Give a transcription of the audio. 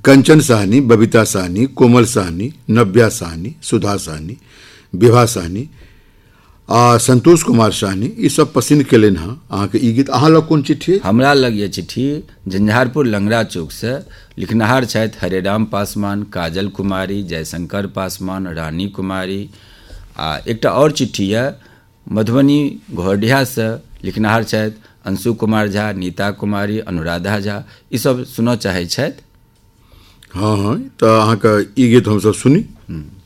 कंचन साहनी, बबीता साहनी, कोमल साहनी, नव्या साहनी, सुधा साहनी, विभा साहनी आ संतोष कुमार साहनी ई सब पसंद केलन हाँ अहाँ के ई गीत। अहाँ लग कोन चिट्ठी? हमरा लग ये चिट्ठी झंझारपुर लंगड़ा चौक से लिखनहार छथि हरेराम पासवान, काजल कुमारी, जयशंकर पासवान, रानी कुमारी। आ एकटा और चिट्ठी है मधुबनी घोरडिया से लिखनहार छथि अंशु कुमार झा, नीता कुमारी, अनुराधा झा। ई सब सुनऽ चाहै छथि। हाँ हाँ, तो अहाँ के ई गीत हम सब सुनी।